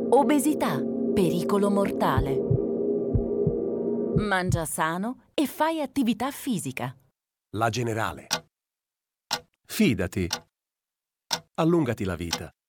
Obesità, pericolo mortale. Mangia sano e fai attività fisica. La Generale. Fidati. Allungati la vita.